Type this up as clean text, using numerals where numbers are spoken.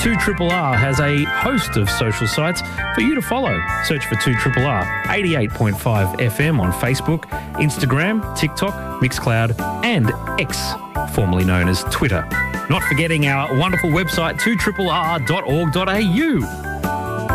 2RRR has a host of social sites for you to follow. Search for 2RRR 88.5 FM on Facebook, Instagram, TikTok, Mixcloud and X, formerly known as Twitter. Not forgetting our wonderful website 2RRR.org.au.